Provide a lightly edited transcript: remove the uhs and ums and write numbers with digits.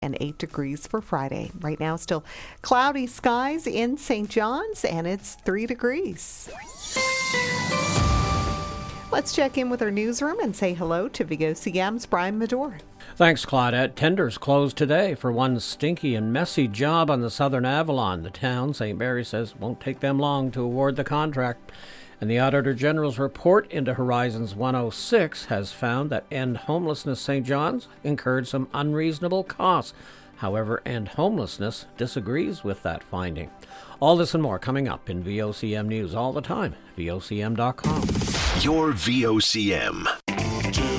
and 8 degrees for Friday. Right now, still cloudy skies in St. John's, and it's 3 degrees. Let's check in with our newsroom and say hello to VOCM's Brian Medore. Thanks, Claudette. Tenders closed today for one stinky and messy job on the Southern Avalon. The town, St. Mary says, won't take them long to award the contract. And the Auditor General's report into Horizons 106 has found that End Homelessness St. John's incurred some unreasonable costs. However, End Homelessness disagrees with that finding. All this and more coming up in VOCM News all the time, VOCM.com. Your VOCM.